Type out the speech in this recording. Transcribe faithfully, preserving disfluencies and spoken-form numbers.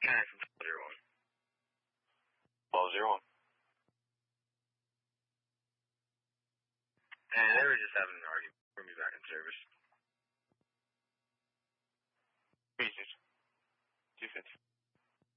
Skyline from twelve zero one. twelve zero one. And they were just having an argument for me back in service. Pieces. two fifty.